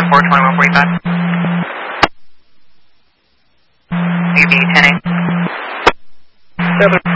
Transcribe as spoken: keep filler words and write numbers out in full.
four, twenty-one forty-five. U B ten eight. seven